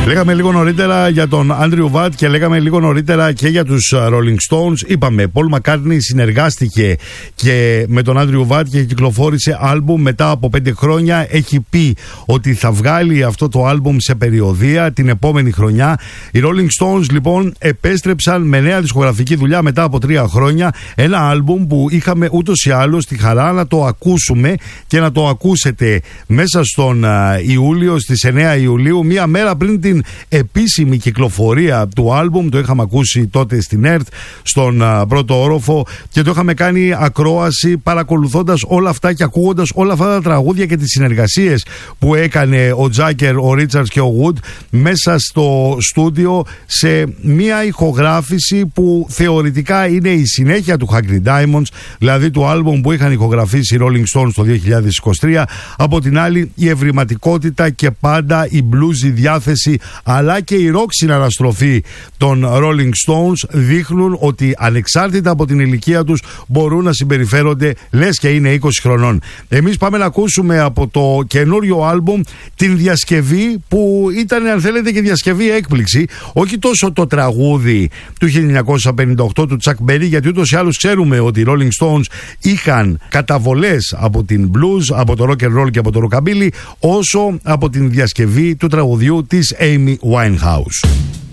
Λέγαμε λίγο νωρίτερα για τον Άντριου Βατ και λέγαμε λίγο νωρίτερα και για τους Rolling Stones. Είπαμε, Πολ Μακκάρτνι συνεργάστηκε και με τον Άντριου Βατ και κυκλοφόρησε άλμπουμ μετά από 5 χρόνια. Έχει πει ότι θα βγάλει αυτό το άλμπουμ σε περιοδεία την επόμενη χρονιά. Οι Rolling Stones λοιπόν επέστρεψαν με νέα δισκογραφική δουλειά μετά από 3 χρόνια. Ένα άλμπουμ που είχαμε ούτως ή άλλως τη χαρά να το ακούσουμε και να το ακούσετε μέσα στον Ιούλιο, στις 9 Ιουλίου, μία μέρα πριν την επίσημη κυκλοφορία του άλμπουμ. Το είχαμε ακούσει τότε στην ΕΡΤ, στον πρώτο όροφο, και το είχαμε κάνει ακρόαση παρακολουθώντας όλα αυτά και ακούγοντας όλα αυτά τα τραγούδια και τις συνεργασίες που έκανε ο Τζάκερ, ο Ρίτσαρντς και ο Γουντ μέσα στο στούντιο, σε μία ηχογράφηση που θεωρητικά είναι η συνέχεια του Hackney Diamonds, δηλαδή του άλμπουμ που είχαν ηχογραφήσει οι Rolling Stones το 2023. Από την άλλη, η ευρηματικότητα και πάντα η bluesy διάθεση αλλά και η rock συναναστροφή των Rolling Stones δείχνουν ότι ανεξάρτητα από την ηλικία τους μπορούν να συμπεριφέρονται λες και είναι 20 χρονών. Εμείς πάμε να ακούσουμε από το καινούριο άλμπουμ την διασκευή που ήταν, αν θέλετε, και διασκευή έκπληξη. Όχι τόσο το τραγούδι του 1958 του Chuck Berry, γιατί ούτως ή άλλως ξέρουμε ότι οι Rolling Stones είχαν καταβολές από την blues, από το rock and roll και από το rockabilly, όσο από την διασκευή του τραγουδιού της Amy Winehouse.